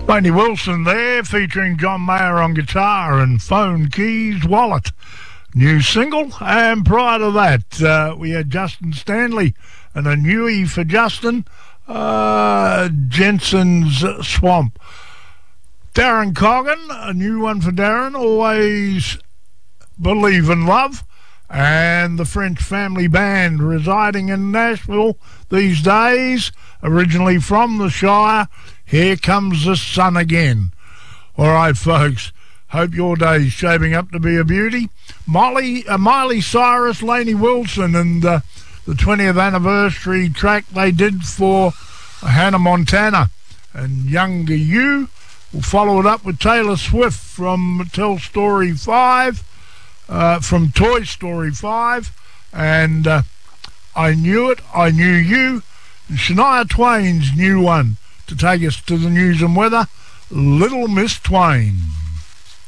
Laney Wilson there, featuring John Mayer on guitar and Phone Keys Wallet. New single, and prior to that, we had Justin Stanley and a newie for Justin, Jensen's Swamp. Darren Coggan, a new one for Darren, Always Believe in Love. And the French Family Band, residing in Nashville these days, originally from the Shire, Here Comes the Sun Again. All right, folks, hope your day's shaping up to be a beauty. Miley Cyrus, Laney Wilson, and the 20th anniversary track they did for Hannah Montana. And Younger You, we'll follow it up with Taylor Swift from Toy Story 5, and I Knew It, I Knew You, and Shania Twain's new one to take us to the news and weather, Little Miss Twain.